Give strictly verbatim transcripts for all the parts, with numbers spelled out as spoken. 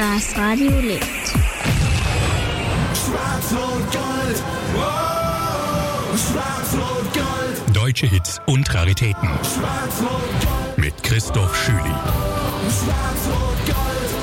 Das Radio lebt. Schwarz-Rot-Gold, wow, Schwarz-Rot-Gold. Deutsche Hits und Raritäten. Schwarz-Rot-Gold. Mit Christoph Schüli. Schwarz-Rot-Gold.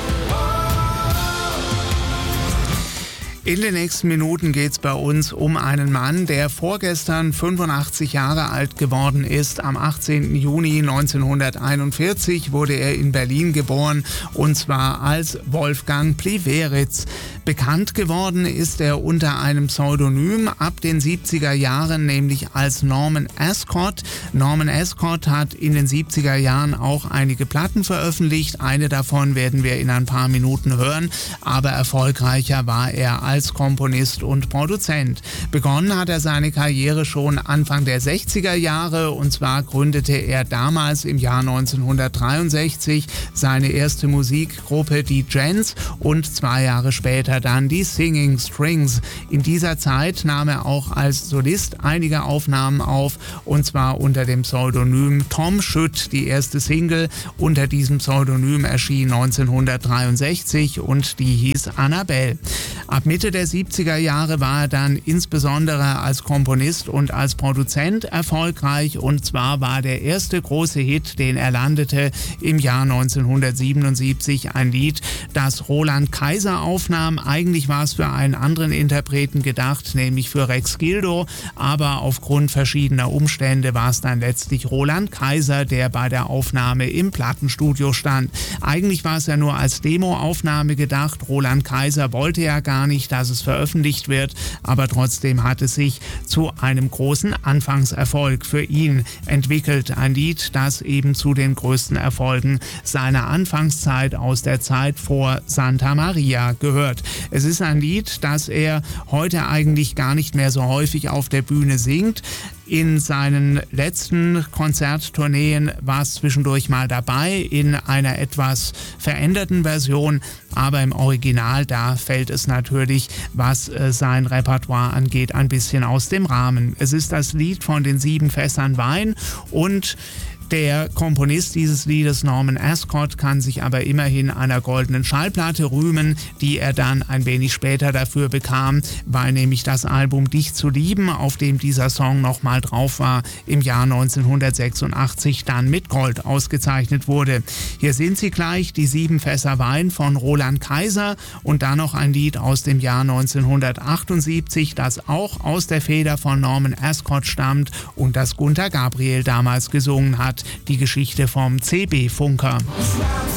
In den nächsten Minuten geht es bei uns um einen Mann, der vorgestern fünfundachtzig Jahre alt geworden ist. Am achtzehnten Juni neunzehnhunderteinundvierzig wurde er in Berlin geboren, und zwar als Wolfgang Pliveritz. Bekannt geworden ist er unter einem Pseudonym ab den siebziger Jahren, nämlich als Norman Ascot. Norman Ascot hat in den siebziger Jahren auch einige Platten veröffentlicht. Eine davon werden wir in ein paar Minuten hören, aber erfolgreicher war er als als Komponist und Produzent. Begonnen hat er seine Karriere schon Anfang der sechziger Jahre, und zwar gründete er damals im Jahr neunzehnhundertdreiundsechzig seine erste Musikgruppe, die Gents, und zwei Jahre später dann die Singing Strings. In dieser Zeit nahm er auch als Solist einige Aufnahmen auf, und zwar unter dem Pseudonym Tom Schütt. Die erste Single unter diesem Pseudonym erschien neunzehnhundertdreiundsechzig und die hieß Annabelle. Ab Mitte der siebziger Jahre war er dann insbesondere als Komponist und als Produzent erfolgreich, und zwar war der erste große Hit, den er landete, im Jahr neunzehnhundertsiebenundsiebzig ein Lied, das Roland Kaiser aufnahm. Eigentlich war es für einen anderen Interpreten gedacht, nämlich für Rex Gildo, aber aufgrund verschiedener Umstände war es dann letztlich Roland Kaiser, der bei der Aufnahme im Plattenstudio stand. Eigentlich war es ja nur als Demoaufnahme gedacht. Roland Kaiser wollte ja gar nicht, dass es veröffentlicht wird, aber trotzdem hat es sich zu einem großen Anfangserfolg für ihn entwickelt. Ein Lied, das eben zu den größten Erfolgen seiner Anfangszeit aus der Zeit vor Santa Maria gehört. Es ist ein Lied, das er heute eigentlich gar nicht mehr so häufig auf der Bühne singt. In seinen letzten Konzerttourneen war es zwischendurch mal dabei, in einer etwas veränderten Version, aber im Original, da fällt es natürlich, was äh, sein Repertoire angeht, ein bisschen aus dem Rahmen. Es ist das Lied von den sieben Fässern Wein, und der Komponist dieses Liedes, Norman Ascot, kann sich aber immerhin einer goldenen Schallplatte rühmen, die er dann ein wenig später dafür bekam, weil nämlich das Album Dich zu lieben, auf dem dieser Song nochmal drauf war, im Jahr neunzehnhundertsechsundachtzig dann mit Gold ausgezeichnet wurde. Hier sind sie gleich, die sieben Fässer Wein von Roland Kaiser, und dann noch ein Lied aus dem Jahr neunzehnhundertachtundsiebzig, das auch aus der Feder von Norman Ascot stammt und das Gunter Gabriel damals gesungen hat. Die Geschichte vom C B-Funker.